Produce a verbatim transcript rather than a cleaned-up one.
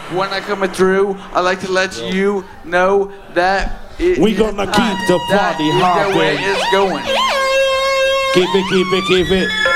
when I coming through, I like to let you know that it we is gonna hot, keep the party that is the way hopping. it's going. Keep it, keep it, keep it.